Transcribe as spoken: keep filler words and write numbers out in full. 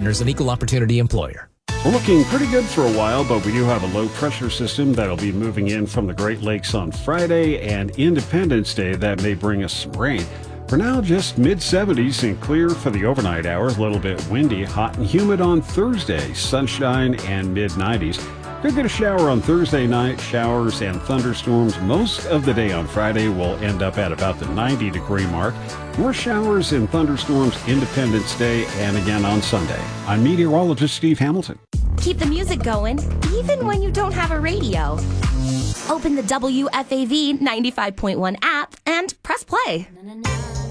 Partners, an equal opportunity employer. We're looking pretty good for a while, but we do have a low pressure system that'll be moving in from the Great Lakes on Friday, and Independence Day that may bring us some rain. For now, just mid seventies and clear for the overnight hours. A little bit windy, hot and humid on Thursday. Sunshine and mid nineties. Could get a shower on Thursday night. Showers and thunderstorms most of the day on Friday will end up at about the ninety degree mark. More showers and thunderstorms Independence Day and again on Sunday. I'm meteorologist Steve Hamilton. Keep the music going, even when you don't have a radio. Open the W F A V ninety-five point one app and press play.